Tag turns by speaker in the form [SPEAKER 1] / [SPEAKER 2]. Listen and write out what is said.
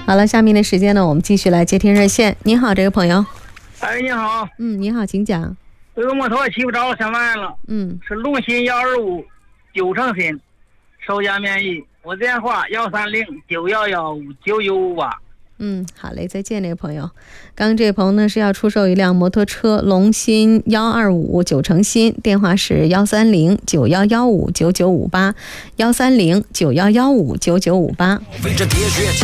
[SPEAKER 1] 好了，下面的时间呢，我们继续来接听热线。你好，这个朋友。
[SPEAKER 2] 哎，你好。
[SPEAKER 1] 你好，请讲。
[SPEAKER 2] 这个摩托骑不着，想问了。是龙鑫125 9成新，售价免疫。我电话130-911-5958。
[SPEAKER 1] 好嘞，再见，这个朋友。刚这位朋友呢是要出售一辆摩托车，龙鑫125 9成新，电话是130-9115-9958，130-9115-9958。